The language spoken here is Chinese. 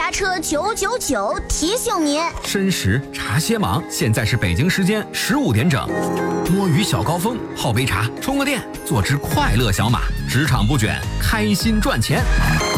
茶车999提醒您： 申时茶歇忙，现在是北京时间15点整。摸鱼小高峰，泡杯茶，充个电，做只快乐小马，职场不卷，开心赚钱。